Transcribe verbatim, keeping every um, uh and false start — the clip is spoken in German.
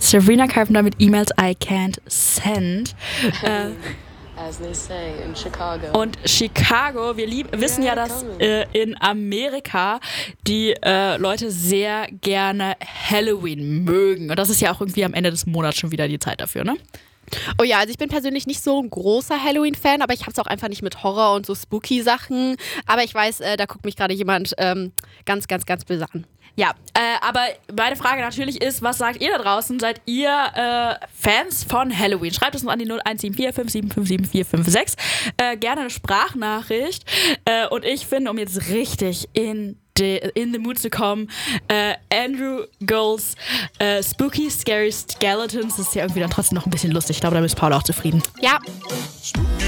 Sabrina Carpenter mit E-Mails I Can't Send. äh, As they say in Chicago. Und Chicago, wir lieb- wissen ja, dass äh, in Amerika die äh, Leute sehr gerne Halloween mögen. Und das ist ja auch irgendwie am Ende des Monats schon wieder die Zeit dafür, ne? Oh ja, also ich bin persönlich nicht so ein großer Halloween-Fan, aber ich habe es auch einfach nicht mit Horror und so Spooky-Sachen. Aber ich weiß, äh, da guckt mich gerade jemand ähm, ganz, ganz, ganz böse an. Ja, äh, aber meine Frage natürlich ist, was sagt ihr da draußen? Seid ihr äh, Fans von Halloween? Schreibt es uns an die null eins sieben vier fünf sieben fünf sieben vier fünf sechs. Äh, gerne eine Sprachnachricht. Äh, und ich finde, um jetzt richtig in de, in the mood zu kommen, äh, Andrew Gold's äh, Spooky Scary Skeletons, das ist ja irgendwie dann trotzdem noch ein bisschen lustig. Ich glaube, da ist Paula auch zufrieden. Ja.